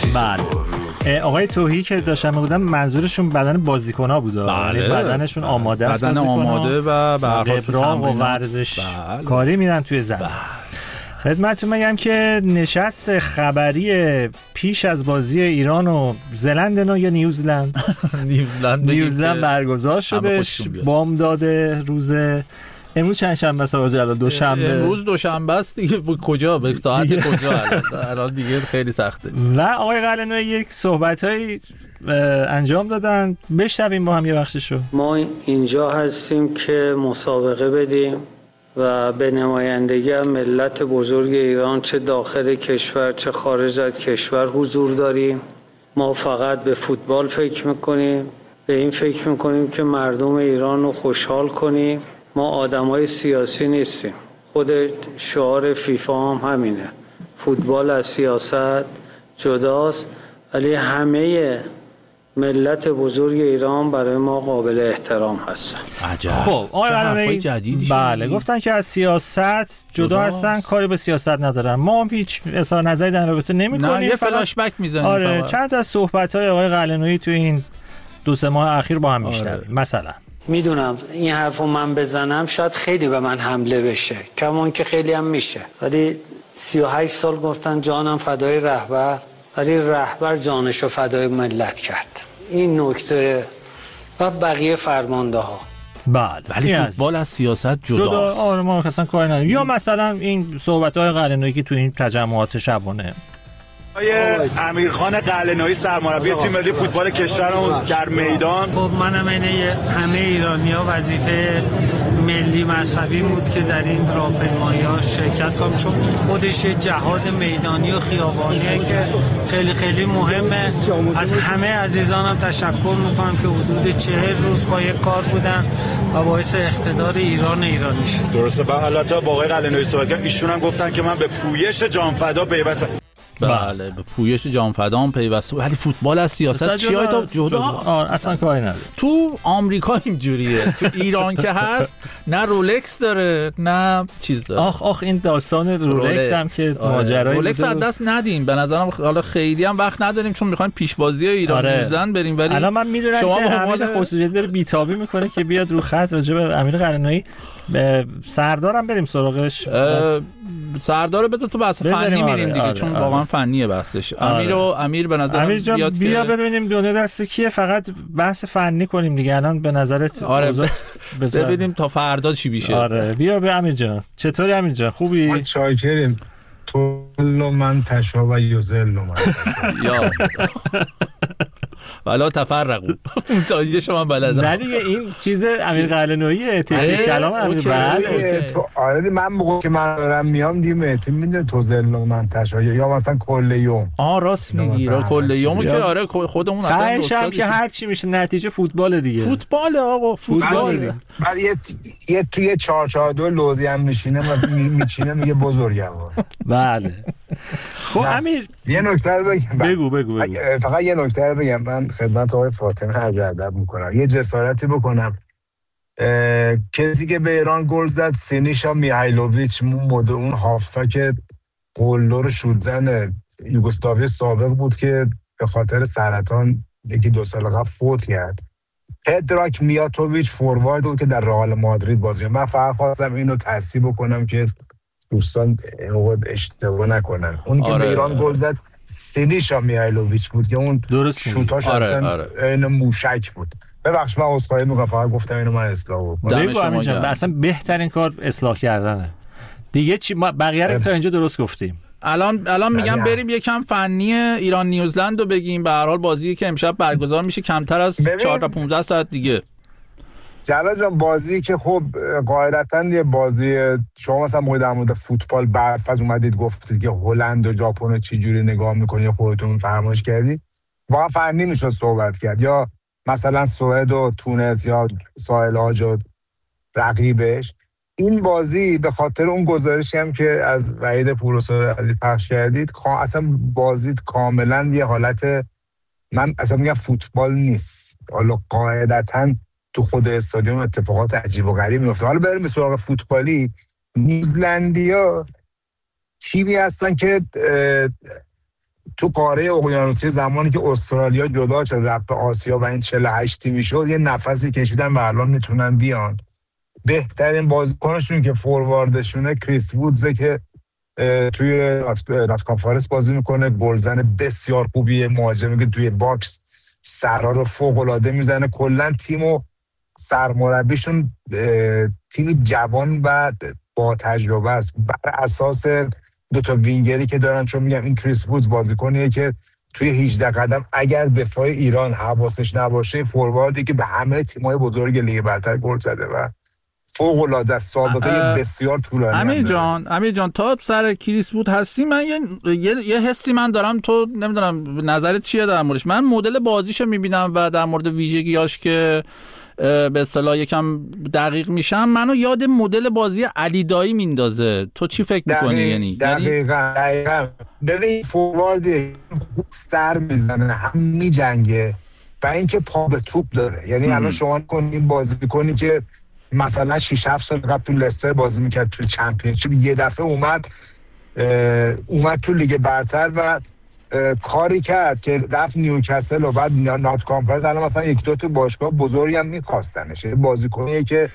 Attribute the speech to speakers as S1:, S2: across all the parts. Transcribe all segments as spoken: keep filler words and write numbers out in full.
S1: بله. آقای توهی که داشتم میگفتم منظورشون بدن بازیکن‌ها بود.
S2: بله.
S1: بدنشون آماده است،
S2: بدن آماده و به هر حال
S1: قبراق و ورزش
S2: بله.
S1: کاری میرن توی زمین. بله. خدمتتون میگم که نشست خبری پیش از بازی ایران و زلندن یا نیوزلند
S2: نیوزلند
S1: نیوزلند برگزار شده. بامداد روز امروز چند شنبه است آقا جلال؟ دوشنبه.
S2: امروز دوشنبه است دیگه. کجا به ساعت کجا الان دیگه خیلی سخته.
S1: و آقای قلعه‌نویی یک صحبتایی انجام دادن، بشنویم با هم یه بخششو.
S3: ما اینجا هستیم که مسابقه بدیم و به نمایندگی ملت بزرگ ایران چه داخل کشور چه خارج از کشور حضور داریم. ما فقط به فوتبال فکر میکنیم، به این فکر میکنیم که مردم ایران رو خوشحال کنیم. ما آدمای سیاسی نیستیم. خود شعار فیفا هم همینه، فوتبال از سیاست جداست، ولی همه ملت بزرگ ایران برای ما قابل احترام هستن.
S1: خب آقای قلعه‌نویی بله گفتن که از سیاست جدا هستن، کاری به سیاست ندارن. ما هم هیچ اظهار نظری در رابطه نمی‌کنیم،
S2: یه فلاش بک میزنیم.
S1: آره چند تا از صحبت‌های آقای قلعه‌نویی تو این دو سه ماه اخیر با هم میشنویم. آره. مثلا
S3: میدونم این حرفو من بزنم شاید خیلی به من حمله بشه، کمون که خیلی هم میشه، ولی سی و هشت سال گفتن جانم فدای رهبر، ولی رهبر جانشو فدای ملت کرد. این نکته و بقیه فرمانده ها.
S1: بله
S2: ولی فوتبال از سیاست جداست.
S1: جدا. آره ما اصلا کاری نداریم. یا مثلا این صحبت‌های قلعه‌نویی که تو این تجمعات شبانه
S4: امیرخان قلعه‌نویی سرمربی تیم ملی فوتبال کشورمون در میدان.
S3: خب منم اینه همه ایرانی‌ها وظیفه ملی مذهبی بود که در این راهپیمایی‌ها شرکت کنم، چون خودش جهاد میدانی و خیابانیه که خیلی خیلی مهمه. از همه عزیزانم تشکر میکنم که حدود چهل روز با یک کار بودن و باعث اقتدار ایران ایرانی شد.
S4: درسته. با البته با آقای قلعه‌نویی صحبت کردم، ایشون هم گفتن که من به پویش جانفدا پیوستم.
S2: بله به پویش جانفدان پیوسته، ولی فوتبال از سیاست چی های تا جدا
S1: اصلا کاری نداره.
S2: تو آمریکا اینجوریه، تو ایران که هست نه رولکس داره نه چیز داره.
S1: آخ آخ این داستان رولکس هم که ماجرای
S2: رولکس از دست ندیم به نظرم. حالا خیلی هم وقت نداریم چون میخوایم پیشبازی ایران نیوزلند بریم، ولی
S1: الان من میدونم که حمید خسروی داره بیتابی میکنه که بیاد رو خط راجع به امیر قلعه‌نویی. سردارم بریم سراغش.
S2: سردار بذار تو بحث فنی میریم دیگه. آره، چون واقعا آره. فنیه بحثش. آره. امیر و امیر به نظر
S1: امیر جان بیاد بیا که... ببینیم دونه دست کیه، فقط بحث فنی کنیم دیگه. الان به نظرت
S2: آره ببینیم تا فردا چی میشه.
S1: آره بیا به امیر جان. چطوری امیر جان؟ خوبی؟
S5: ما چاکریم. تو لو من تشا و یوزل لو من
S2: یا والا تفرقوا تا اینجا شما بلدم.
S1: نه دیگه این چیز امیر قلعه‌نویی تکنیک کلام امیر.
S5: بله تو آره من موقع که من دارم میام دیم تیم میده تو زلو من تشا یا مثلا کل یوم.
S2: آه راست میگی را کل یوم که آره خودمون
S1: اصلا دوستان که هر چی میشه نتیجه فوتبال دیگه.
S2: فوتبال آقا فوتبال.
S5: بعد یه یه توی چهار چهار دو لوزی هم میشینه و میچینه میگه بزرگوار.
S1: بله خب امیر
S5: یه نکته رو بگم.
S1: بگو بگو بگو.
S5: فقط یه نکته رو بگم. من خدمت آقای فاطمه عرض ادب میکنم، یه جسارتی بکنم. کسی که به ایران گل زد سینیشا میهایلوویچ، مود اون هافتا که قلدر شودزن یوگسلاوی سابق بود که به خاطر سرطان یکی دو سال قبل فوت کرد. پدراک میاتوویچ فوروارد بود که در رئال مادرید بازی کرد. من فقط خواستم اینو تصحیح بکنم که دوستان اشتباه نکنن. اون که آره. به ایران گل زد سینیشا میهایلوویچ بود که اون شوتاش
S2: آره.
S5: اصلا
S2: آره.
S5: این موشک بود. ببخش من عذرخواهی میکنم، فقط گفتم اینو من اصلاح بکنم.
S1: بگو امین جان اصلا بهترین کار اصلاح کردنه دیگه. چی بقیه رو تا اینجا درست گفتیم.
S2: الان الان میگم بریم یکم فنی ایران نیوزلند رو بگیم. به هر حال بازی که امشب برگزار میشه کمتر از چهار تا پانزده ساعت دیگه.
S5: جلال جان بازی که خب قاعدتاً یه بازی، شما مثلا موقع در مورد فوتبال برفض اومدید گفتید که هلند و ژاپن رو چه جوری نگاه می‌کنید یا خودتون فرمایش کردید، واقعا فنی میشد صحبت کرد. یا مثلا سوئد و تونس یا ساحل عاج و رقیبش. این بازی به خاطر اون گزارشی هم که از وحید پورسرعلی پخش کردید، اصلا بازی کاملا یه حالت، من اصلا میگم فوتبال نیست. حالا قاعدتاً تو خود استادیوم اتفاقات عجیب و غریب میفته. حالا بریم به سراغ فوتبالی. نیوزلندیا تیمی هستن که تو قاره اقیانوسی زمانی که استرالیا جدا شد رفت به آسیا و این چهل و هشت تیمی شد، یه نفسی کشیدن و الان میتونن بیان. بهترین بازیکنشون که فورواردشونه کریس وودزه که توی ناتکام فارست بازی میکنه، گلزن بسیار خوبیه، مهاجمی که توی باکس سرها رو فوق العاده میزنه. کلا تیمو سرمربیشون تیم جوان و با تجربه است بر اساس دو تا وینگری که دارن، چون میگم این کریس وودز بازیکنیه که توی هجده قدم اگر دفاع ایران حواسش نباشه، فورواردی که به همه تیم‌های بزرگ لیگ برتر گل زده و فوق العاده سابقه بسیار طولانی.
S2: امیر جان امیر جان تا سر کریس وود هستی، من یه یه, یه حسی من دارم، تو نمیدونم نظرت چیه در موردش. من مدل بازیشو میبینم و در مورد ویژگیاش که به اصطلاح یکم دقیق میشم، منو یاد مدل بازی علی دایی میندازه. تو چی فکر میکنی؟ یعنی
S5: دقیقاً دقیقاً ببین فورواردی سر میزنه، هم میجنگه و اینکه پا به توپ داره. یعنی الان شما کنین بازی کنی که مثلا شش هفت سال قبل تو لستر بازی میکرد تو چمپیونشیپ، یه دفعه اومد اومد تو لیگ برتر و کاری کرد که رفت نیوکاسل و بعد نات کانفرنس. الان مثلا یک دو تا باشگاه بزرگی هم می‌خواستنش. بازیکنیه که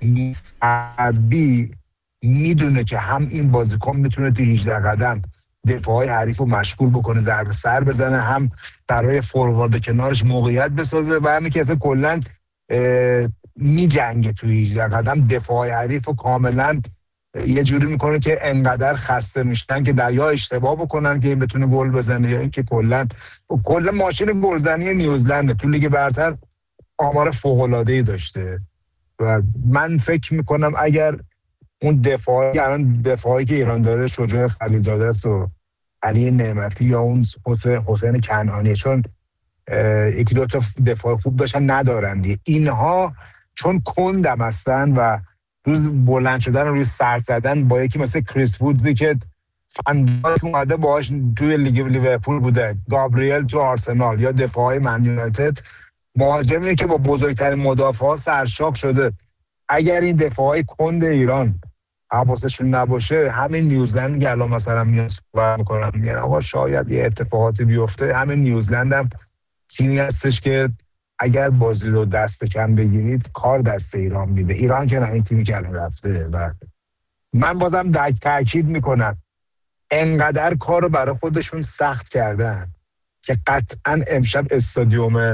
S5: بی میدونه که هم این بازیکن میتونه تو هجده قدم دفاعی حریف رو مشغول بکنه، ضربه سر بزنه، هم برای فوروارد کنارش موقعیت بسازه و همین که اصلا کلا میجنگه تو هجده قدم دفاعی حریف رو کاملا یه جوری میکنه که انقدر خسته میشن که در یا اشتباه بکنن که این بتونه گل بزنه یا اینکه کلا کلا ماشین گلزنی نیوزلند تو لیگ برتر آمار فوق العاده ای داشته. و من فکر میکنم اگر اون دفاعی الان دفاعی که ایران داره شجاع خلیلزاده است و علی نعمتی یا اون حسین کنعانی، چون یکی دو تا دفاع خوب داشتن ندارن دیگه. اینها چون کندم هستن و روز بلند شدن روی سر زدن با یکی مثل کریس وودی که فنداک اومده باهاش توی لیگ لیورپول بوده، گابریل تو آرسنال، یا دفاعی من یونایتد، مهاجمی که با بزرگترین مدافعا سرشاخ شده. اگر این دفاعی کند ایران حواسشون نباشه، همین نیوزلند که الان مثلا میاد صحبت میکنن میگن آقا شاید یه اتفاقاتی بیفته، همین نیوزلند هم تیمی هستش که اگر بازی رو دست کم بگیرید کار دست ایران میده. ایران که نه این تیمی که الان رفته. و من بازم تاکید میکنم انقدر کار رو برای خودشون سخت کردن که قطعا امشب استادیوم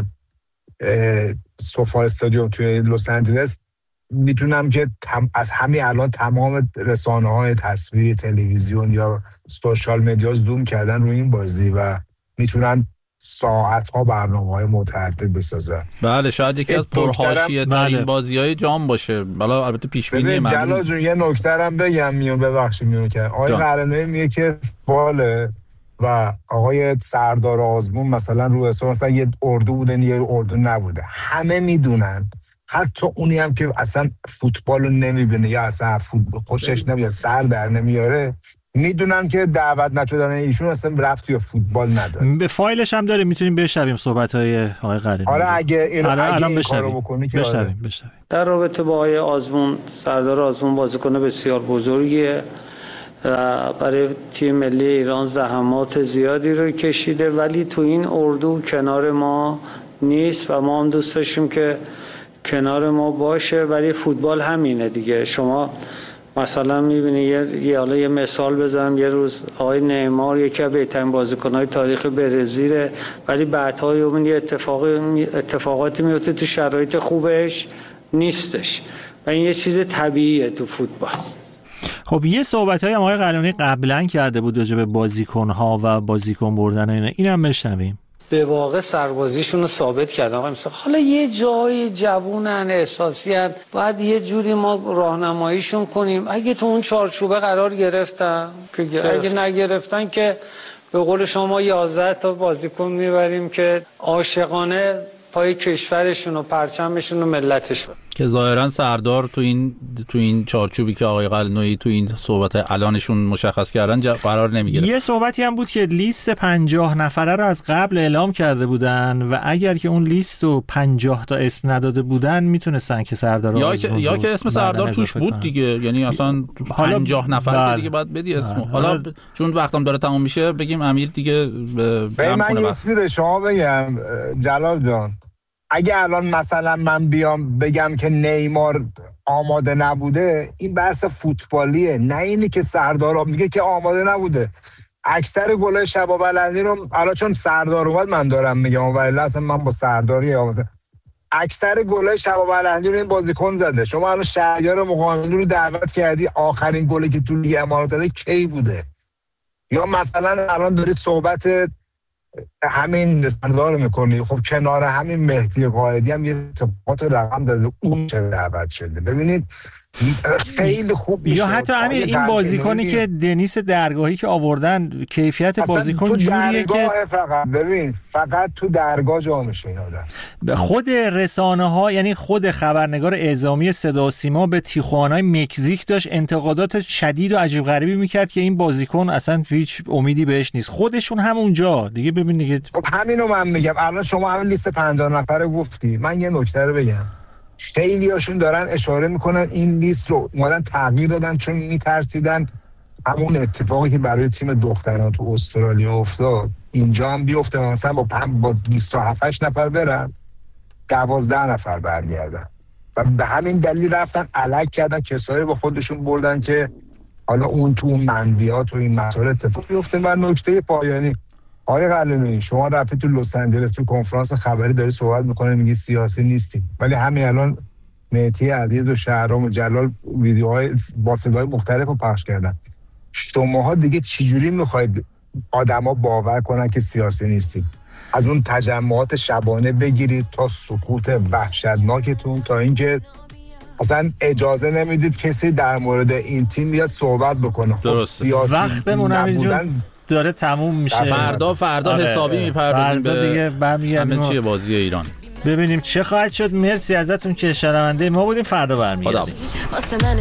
S5: سوفا استادیوم توی لس آنجلس میتونم که تم از همین الان تمام رسانه‌های تصویری، تلویزیون یا سوشال مدیا زوم کردن روی این بازی و میتونن ساعت‌ها برنامه‌های متعدد بسازن.
S2: بله شاید یکی از پرحاشیه ترین بازی‌های جام باشه. بالا البته پیش بینی من.
S5: جلال جون یه نکته هم بگم، میون ببخشید میون که آقای قرنویی میگه که باله و آقای سردار آزمون مثلا رو حساب مثلا یه اردو بوده یه اردو نبوده. همه میدونن، حتی اونی هم که اصلا فوتبال رو نمیبینه یا اصلا فوتبال خوشش نمیاد، سر در نمیاره، میدونن که دعوت نشدن ایشون اصلا رفت یا فوتبال نداره.
S1: به فایلش هم داریم، میتونیم بشنویم صحبت‌های آقای قرنویی.
S5: آره اگه اینو
S1: الان
S5: اگه
S1: الان
S5: این
S1: بشنویم.
S5: کارو بکنی که
S1: بشنویم
S5: آره.
S1: بشنویم.
S3: در رابطه با آقای آزمون، سردار آزمون بازیکن بسیار بزرگیه و برای تیم ملی ایران زحمات زیادی رو کشیده، ولی تو این اردو کنار ما نیست و ما هم دوست داشتیم که کنار ما باشه. ولی فوتبال همینه دیگه. شما مثلا میبینی یه یه حالا یه مثال بزنم، یه روز آقای نیمار یکی از بهترین بازیکن‌های تاریخ برزیل، ولی بعدها اون یه اتفاق اتفاقاتی میفته تو شرایط خوبش نیستش و این یه چیز طبیعیه تو فوتبال.
S1: خب یه صحبت‌های آقای قرنویی قبلا کرده بود راجع به بازیکن‌ها و بازیکن بردن اینا، اینم بشنویم.
S3: به واقع سربازیشون رو ثابت کردن. آقا مثلا حالا یه جایی جوونن، احساسی هن، باید یه جوری ما راهنماییشون کنیم. اگه تو اون چارچوبه قرار گرفتن که اگه نگرفتن که به قول شما یازده تا بازیکن میبریم که عاشقانه پای کشورشون و پرچمشون و ملتشون.
S2: که ظاهرا سردار تو این تو این چارچوبی که آقای قلعه‌نویی تو این صحبت الانشون مشخص کردن قرار نمیگیره.
S1: یه صحبتی هم بود که لیست پنجاه نفره رو از قبل اعلام کرده بودن و اگر که اون لیست رو پنجاه تا اسم نداده بودن میتونستن که سردار
S2: یا که یا که اسم سردار توش بود کنن. دیگه یعنی اصلا پنجاه نفر دیگه باید بدی اسمو. حالا, حالا چون وقتم داره تموم میشه بگیم امیر دیگه
S5: به من یه چیزی به شما بگم جلال جان، اگه الان مثلا من بیام بگم که نیمار آماده نبوده، این بحث فوتبالیه، نه اینی که سردار میگه که آماده نبوده. اکثر گلای شباب الندی رو الان چون سردار اومد من دارم میگم، ولی اصلا من با سرداری آماده. اکثر گلای شباب الندی رو این بازیکن زده. شما الان شهریار مقاملو رو دعوت کردی، آخرین گلی که تو لیگ امارات زده کی بوده؟ یا مثلا الان دارید صحبت همین سردار میکنی، خب کنار همین مهدی قائدی هم یه اتفاقات رقم داده، اون چه دعوت شده. ببینید خیلی خوب
S1: یا حتی امیر این بازیکنی که دنیس درگاهی که آوردن، کیفیت بازیکن جوریه که
S5: فقط ببین فقط تو درگاه جا میشه آدم.
S1: خود رسانه ها، یعنی خود خبرنگار اعزامی صدا و سیما به تیخوانای مکزیک داشت انتقادات شدید و عجیب غریبی میکرد که این بازیکن اصلا هیچ امیدی بهش نیست. خودشون همونجا دیگه ببین دیگه.
S5: خب همینو من میگم. الان شما همین لیست پنجاه نفره گفتی، من یه نکته رو بگم. خیلی هاشون دارن اشاره میکنن این لیست رو اومدن تغییر دادن چون میترسیدن همون اتفاقی که برای تیم دختران تو استرالیا افتاد اینجا هم بیفته، مثلا با با بیست و هفت نفر برن دوازده نفر برگردن و به همین دلیل رفتن الک کردن، کسایی با خودشون بردن که حالا اون تو اون منبیات و این مسائل اتفاق بیفته. و نکته پایانی، آقای قلعه‌نویی شما رفتی تو لس آنجلس تو کنفرانس خبری داری صحبت میکنه، میگی سیاسی نیستی، ولی همین الان مهدی عزیز و شهرام و جلال ویدیوهای با صدای مختلف رو پخش کردن. شماها دیگه چجوری میخواید آدما باور کنن که سیاسی نیستی؟ از اون تجمعات شبانه بگیرید تا سکوت وحشتناکتون، تا اینکه اصلا اجازه نمیدید کسی در مورد این تیم بیاد صحبت بکنه. خب سیاسی
S1: وقتمون نبودن داره تموم میشه.
S2: فردا فردا
S1: آره
S2: حسابی میپردازیم به
S1: دیگه برمیگردیم
S2: همه چیه بازی ایران،
S1: ببینیم چه خواهد شد. مرسی ازتون که شنونده ما بودیم. فردا برمیگردیم.